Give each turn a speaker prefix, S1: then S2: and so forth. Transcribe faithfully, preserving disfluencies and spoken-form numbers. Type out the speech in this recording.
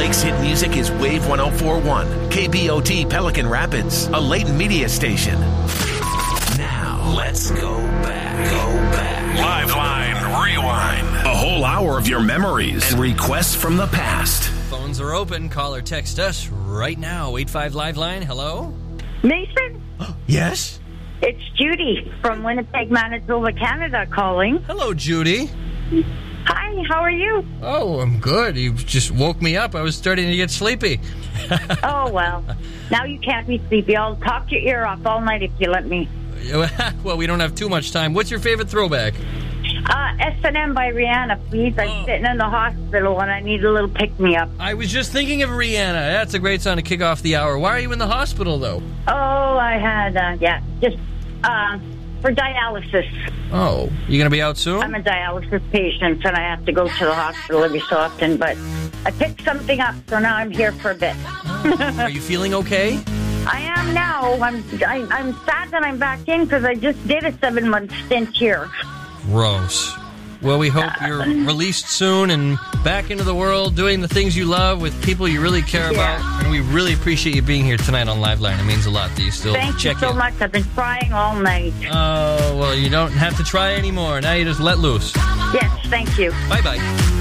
S1: Lake's hit music is Wave one oh four point one, K B O T Pelican Rapids, a Leighton Media station. Now, let's go back. Go back. Live Line Rewind. A whole hour of your memories and requests from the past.
S2: Phones are open. Call or text us right now. eight five Live Line. Hello?
S3: Mason?
S2: Yes?
S3: It's Judy from Winnipeg, Manitoba, Canada calling.
S2: Hello, Judy.
S3: Hi, how are you?
S2: Oh, I'm good. You just woke me up. I was starting to get sleepy.
S3: Oh, well. Now you can't be sleepy. I'll talk your ear off all night if you let me.
S2: Well, we don't have too much time. What's your favorite throwback?
S3: Uh, S and M by Rihanna, please. I'm
S2: Oh.
S3: sitting in the hospital and I need a little pick-me-up.
S2: I was just thinking of Rihanna. That's a great song to kick off the hour. Why are you in the hospital, though?
S3: Oh, I had, uh, yeah, just uh, for dialysis.
S2: Oh, you going to be out soon?
S3: I'm a dialysis patient and I have to go to the hospital every so often, but I picked something up, so now I'm here for a bit.
S2: Are you feeling okay?
S3: I am now. I'm, I, I'm sad that I'm back in because I just did a seven-month stint here.
S2: Gross. Well, we hope you're released soon and back into the world doing the things you love with people you really care
S3: Yeah.
S2: about. And we really appreciate you being here tonight on Live Line. It means a lot that you still
S3: Thank
S2: check
S3: you so
S2: in.
S3: much. I've been trying all night.
S2: Oh, well, you don't have to try anymore. Now you just let loose.
S3: Yes, thank you.
S2: Bye-bye.